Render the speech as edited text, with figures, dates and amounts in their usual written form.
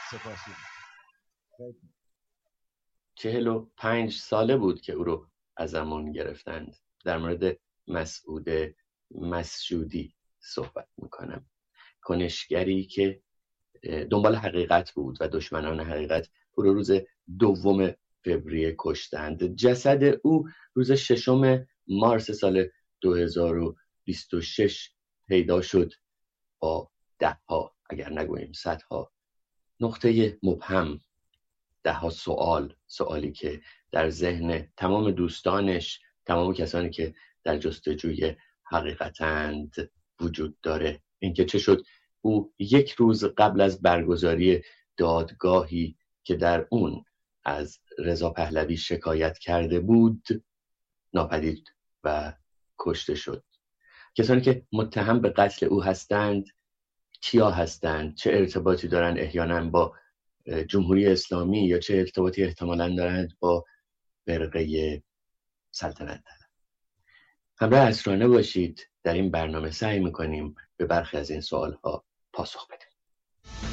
سپاسی. 45 ساله بود که او رو ازمون گرفتند. در مورد مسعود مسجودی صحبت میکنم، کنشگری که دنبال حقیقت بود و دشمنان حقیقت او رو روز 2 فوریه کشتند. جسد او روز 6 مارس سال 2026 پیدا شد با 10 اگر نگوییم 100 نقطه مبهم، 10 سوالی که در ذهن تمام دوستانش، تمام کسانی که در جستجوی حقیقتند وجود داره. اینکه چه شد او 1 روز قبل از برگزاری دادگاهی که در اون از رضا پهلوی شکایت کرده بود ناپدید و کشته شد. کسانی که متهم به قتل او هستند کیا هستند؟ چه ارتباطی دارند احیانا با جمهوری اسلامی یا چه ارتباطی احتمالاً دارند با فرقه سلطنت طلب؟ همراه اسرانه باشید. در این برنامه سعی میکنیم به برخی از این سوالها پاسخ بدیم.